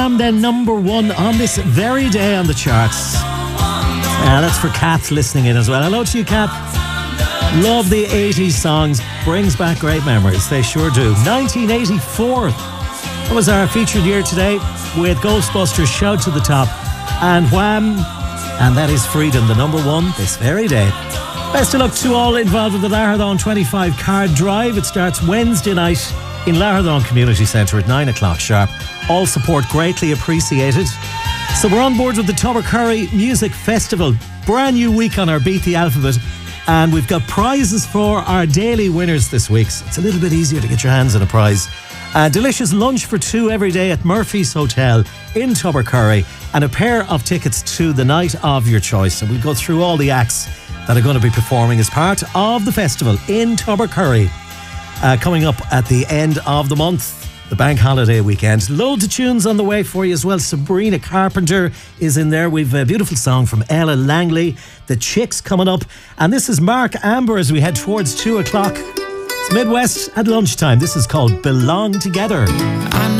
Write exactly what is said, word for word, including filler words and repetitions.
Wham, then number one on this very day on the charts. Uh, that's for Kath listening in as well. Hello to you, Kath. Love the eighties songs. Brings back great memories. They sure do. nineteen eighty-four. That was our featured year today with Ghostbusters Shout to the Top and Wham. And that is Freedom, the number one this very day. Best of luck to all involved with the Larrathon twenty-five card drive. It starts Wednesday night in Larrathon Community Centre at nine o'clock sharp. All support greatly appreciated. So we're on board with the Tubbercurry Music Festival. Brand new week on our Beat the Alphabet. And we've got prizes for our daily winners this week. So it's a little bit easier to get your hands on a prize. A delicious lunch for two every day at Murphy's Hotel in Tubbercurry. And a pair of tickets to the night of your choice. And we'll go through all the acts that are going to be performing as part of the festival in Tubbercurry. Uh, coming up at the end of the month. The bank holiday weekend. Loads of tunes on the way for you as well. Sabrina Carpenter is in there. We've a beautiful song from Ella Langley. The Chicks coming up. And this is Mark Amber as we head towards two o'clock. It's Midwest at lunchtime. This is called Belong Together. I